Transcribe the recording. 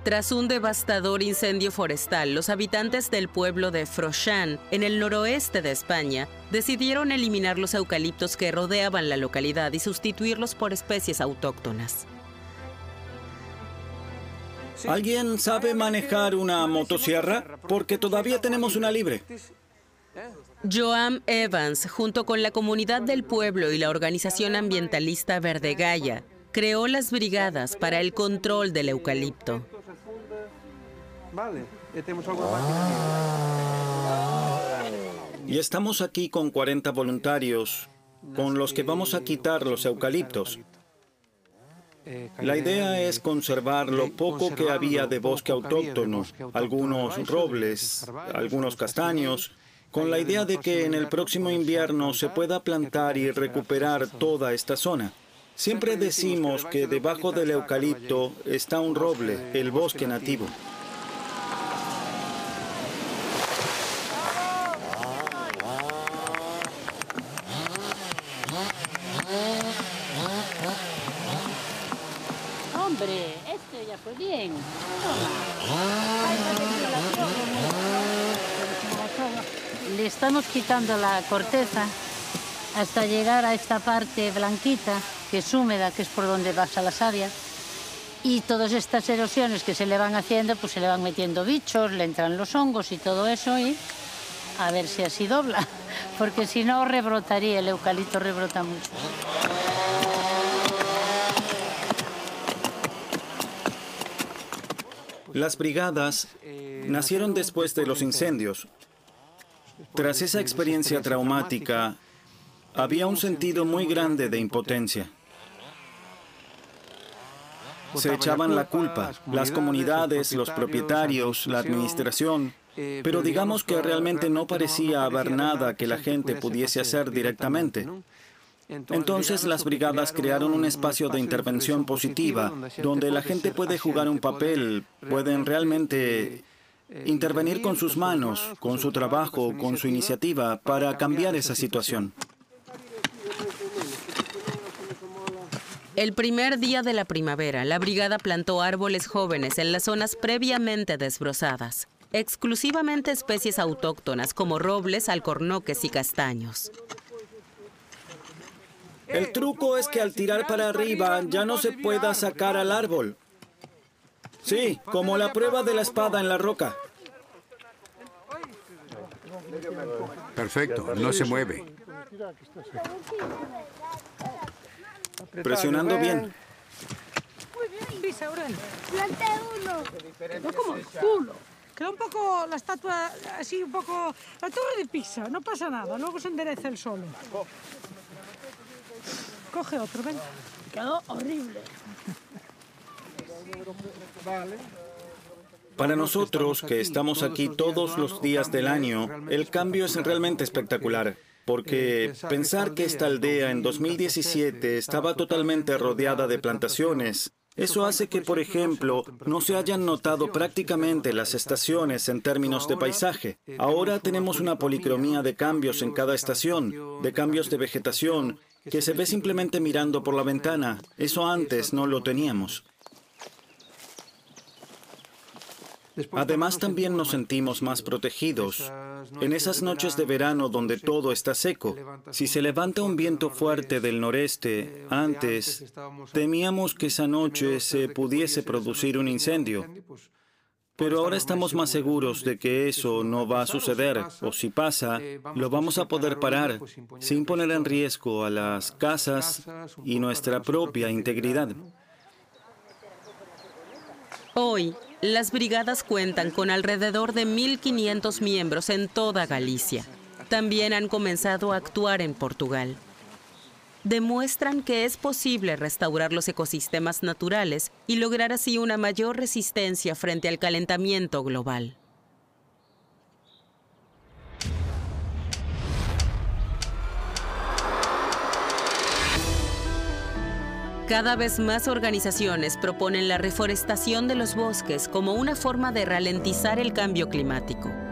Tras un devastador incendio forestal, los habitantes del pueblo de Froixán, en el noroeste de España, decidieron eliminar los eucaliptos que rodeaban la localidad y sustituirlos por especies autóctonas. ¿Alguien sabe manejar una motosierra? Porque todavía tenemos una libre. Joan Evans, junto con la comunidad del pueblo y la organización ambientalista Verde Gaia, creó las brigadas para el control del eucalipto. Y estamos aquí con 40 voluntarios, con los que vamos a quitar los eucaliptos. La idea es conservar lo poco que había de bosque autóctono, algunos robles, algunos castaños, con la idea de que en el próximo invierno se pueda plantar y recuperar toda esta zona. Siempre decimos que debajo del eucalipto está un roble, el bosque nativo. Hombre, este ya fue bien. Le estamos quitando la corteza hasta llegar a esta parte blanquita, que es húmeda, que es por donde pasa la savia. Y todas estas erosiones que se le van haciendo, pues se le van metiendo bichos, le entran los hongos y todo eso, y a ver si así dobla, porque si no rebrotaría, el eucalipto rebrota mucho. Las brigadas nacieron después de los incendios. Tras esa experiencia traumática, había un sentido muy grande de impotencia. Se echaban la culpa, las comunidades, los propietarios, la administración, pero digamos que realmente no parecía haber nada que la gente pudiese hacer directamente. Entonces las brigadas crearon un espacio de intervención positiva, donde la gente puede jugar un papel, pueden realmente intervenir con sus manos, con su trabajo, con su iniciativa, para cambiar esa situación. El primer día de la primavera, la brigada plantó árboles jóvenes en las zonas previamente desbrozadas, exclusivamente especies autóctonas como robles, alcornoques y castaños. El truco es que al tirar para arriba ya no se pueda sacar al árbol. Sí, como la prueba de la espada en la roca. Perfecto, no se mueve. Presionando bien. Muy bien, Luis Aurel. Planté uno. No como el culo. Queda un poco la estatua, así un poco... La torre de Pisa, no pasa nada, luego se endereza el solo. Coge otro, ven. Quedó horrible. Para nosotros, que estamos aquí todos los días del año, el cambio es realmente espectacular. Porque pensar que esta aldea en 2017 estaba totalmente rodeada de plantaciones, eso hace que, por ejemplo, no se hayan notado prácticamente las estaciones en términos de paisaje. Ahora tenemos una policromía de cambios en cada estación, de cambios de vegetación, que se ve simplemente mirando por la ventana. Eso antes no lo teníamos. Además, también nos sentimos más protegidos. En esas noches de verano donde todo está seco, si se levanta un viento fuerte del noreste, antes temíamos que esa noche se pudiese producir un incendio. Pero ahora estamos más seguros de que eso no va a suceder, o si pasa, lo vamos a poder parar sin poner en riesgo a las casas y nuestra propia integridad. Hoy, las brigadas cuentan con alrededor de 1.500 miembros en toda Galicia. También han comenzado a actuar en Portugal. Demuestran que es posible restaurar los ecosistemas naturales y lograr así una mayor resistencia frente al calentamiento global. Cada vez más organizaciones proponen la reforestación de los bosques como una forma de ralentizar el cambio climático.